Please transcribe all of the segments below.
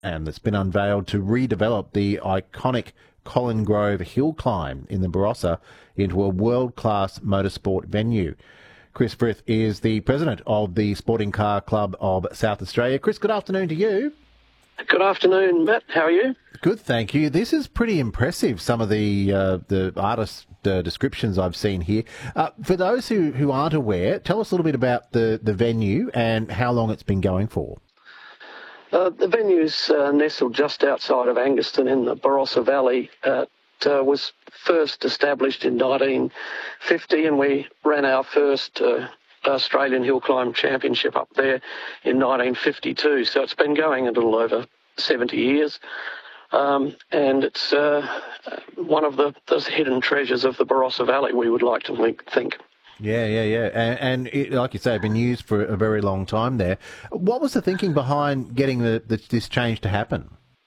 and that's been unveiled to redevelop the iconic Colin Grove hill climb in the Barossa into a world-class motorsport venue. Chris Frith is the president of the Sporting Car Club of South Australia. Chris, good afternoon to you. Good afternoon, Matt. How are you? Good, thank you. This is pretty impressive, some of the artist descriptions I've seen here. For those who aren't aware, tell us a little bit about the venue and how long it's been going for. The venue's nestled just outside of Angaston in the Barossa Valley. It was first established in 1950, and we ran our first Australian Hill Climb Championship up there in 1952. So it's been going a little over 70 years. And it's one of the hidden treasures of the Barossa Valley, we would like to think. Yeah. And it, like you say, been used for a very long time there. What was the thinking behind getting this change to happen?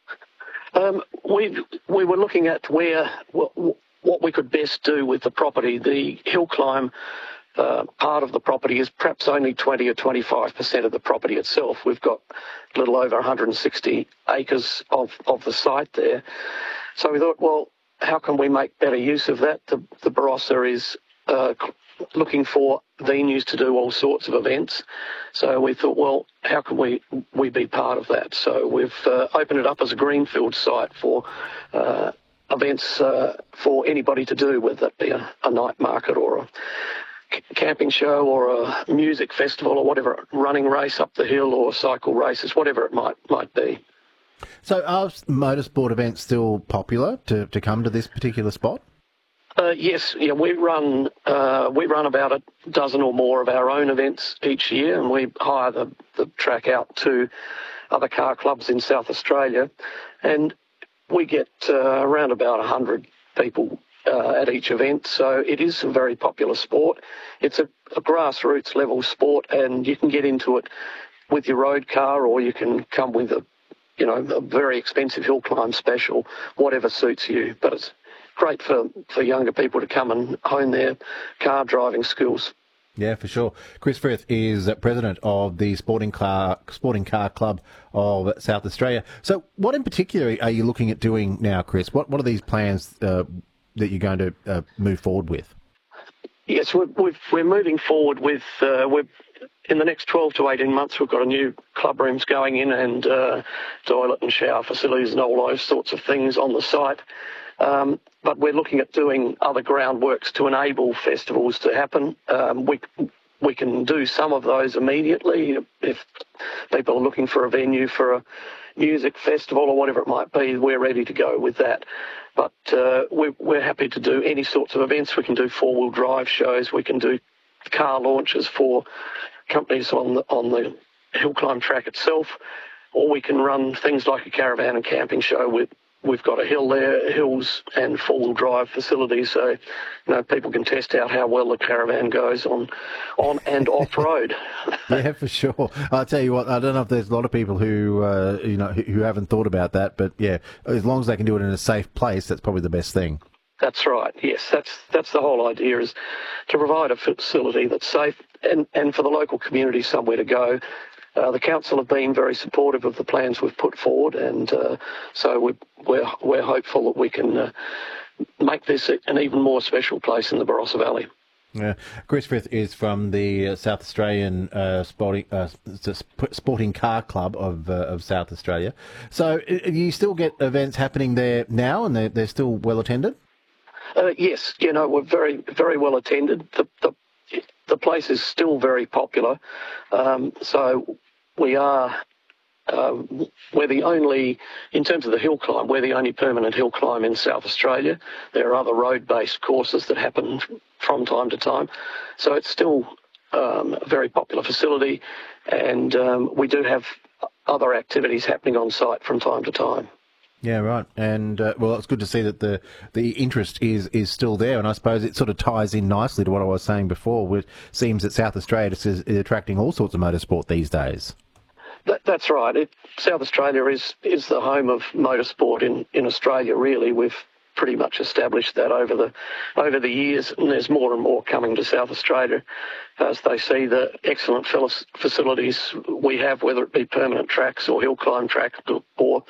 We were looking at what we could best do with the property. The hill climb part of the property is perhaps only 20 or 25% of the property itself. We've got a little over 160 acres of the site there. So we thought, well, how can we make better use of that? The Barossa is looking for venues to do all sorts of events. So we thought, well, how can we be part of that? So we've opened it up as a greenfield site for events for anybody to do, whether it be a night market or a camping show or a music festival or whatever, running race up the hill or cycle races, whatever it might be. So are motorsport events still popular to come to this particular spot? Yes, we run about a dozen or more of our own events each year, and we hire the track out to other car clubs in South Australia, and we get around about 100 people at each event. So it is a very popular sport. It's a grassroots level sport, and you can get into it with your road car, or you can come with a very expensive hill climb special, whatever suits you. But it's great for younger people to come and hone their car driving skills. Yeah, for sure. Chris Frith is president of the Sporting Car Club of South Australia. So what in particular are you looking at doing now, Chris? What are these plans that you're going to move forward with? Yes, we're moving forward with, in the next 12 to 18 months, we've got a new club rooms going in and toilet and shower facilities and all those sorts of things on the site. But we're looking at doing other groundworks to enable festivals to happen. We can do some of those immediately. If people are looking for a venue for a music festival or whatever it might be, we're ready to go with that. But we're happy to do any sorts of events. We can do four-wheel drive shows. We can do car launches for companies on the hill climb track itself, or we can run things like a caravan and camping show. We've got a hill there, hills and four-wheel drive facilities, so people can test out how well the caravan goes on and off-road. Yeah, for sure. I'll tell you what, I don't know if there's a lot of people who who haven't thought about that, but yeah, as long as they can do it in a safe place, that's probably the best thing. That's right, yes. That's the whole idea, is to provide a facility that's safe and for the local community somewhere to go. The council have been very supportive of the plans we've put forward, and so we're hopeful that we can make this an even more special place in the Barossa Valley. Yeah. Chris Frith is from the South Australian Sporting Car Club of South Australia. So you still get events happening there now, and they're still well attended? Yes, we're very, very well attended. The place is still very popular, so we are. We're the only, in terms of the hill climb, we're the only permanent hill climb in South Australia. There are other road-based courses that happen from time to time, so it's still a very popular facility, and we do have other activities happening on site from time to time. Yeah, right. And, well, it's good to see that the interest is still there, and I suppose it sort of ties in nicely to what I was saying before. It seems that South Australia is attracting all sorts of motorsport these days. That's right. South Australia is the home of motorsport in Australia, really. We've pretty much established that over the years, and there's more and more coming to South Australia as they see the excellent facilities we have, whether it be permanent tracks or hill climb tracks or